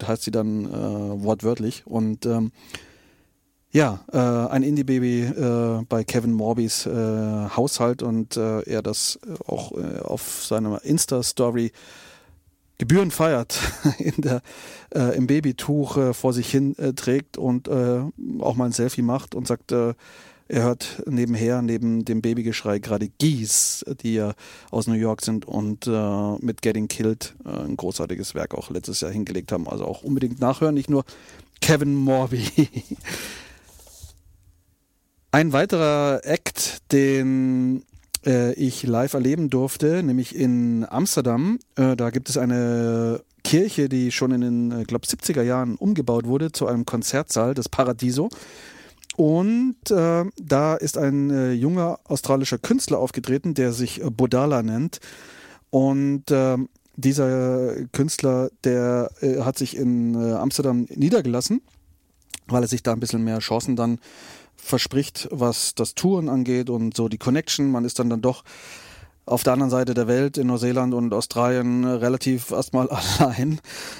World heißt sie dann wortwörtlich. Und ein Indie-Baby bei Kevin Morbys Haushalt und er das auch auf seiner Insta-Story Gebühren feiert, im Babytuch vor sich hin trägt und auch mal ein Selfie macht und sagt, er hört nebenher, neben dem Babygeschrei, gerade Geese, die ja aus New York sind und mit Getting Killed ein großartiges Werk auch letztes Jahr hingelegt haben. Also auch unbedingt nachhören, nicht nur Kevin Morby. Ein weiterer Act, den ich live erleben durfte, nämlich in Amsterdam. Da gibt es eine Kirche, die schon in den, glaube 70er Jahren umgebaut wurde zu einem Konzertsaal, das Paradiso. Und da ist ein junger australischer Künstler aufgetreten, der sich Bodala nennt. Und dieser Künstler, der hat sich in Amsterdam niedergelassen, weil er sich da ein bisschen mehr Chancen dann verspricht, was das Touren angeht und so die Connection. Man ist dann doch auf der anderen Seite der Welt in Neuseeland und Australien relativ erstmal allein.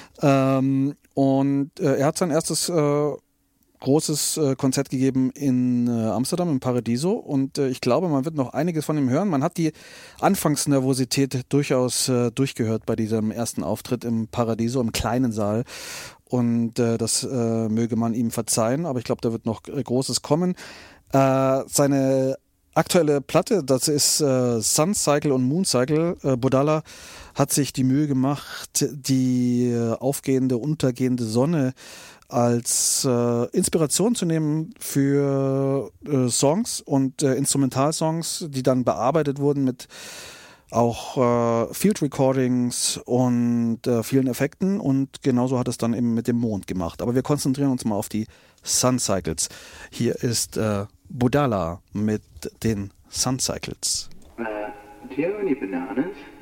Und er hat sein erstes großes Konzert gegeben in Amsterdam im Paradiso und ich glaube, man wird noch einiges von ihm hören. Man hat die Anfangsnervosität durchaus durchgehört bei diesem ersten Auftritt im Paradiso, im kleinen Saal. Und das möge man ihm verzeihen, aber ich glaube, da wird noch Großes kommen. Seine aktuelle Platte, das ist Sun Cycle und Moon Cycle. Bodala hat sich die Mühe gemacht, die aufgehende, untergehende Sonne als Inspiration zu nehmen für Songs und Instrumentalsongs, die dann bearbeitet wurden mit auch Field Recordings und vielen Effekten und genauso hat es dann eben mit dem Mond gemacht. Aber wir konzentrieren uns mal auf die Sun Cycles. Hier ist Bodala mit den Sun Cycles. Do you have any bananas?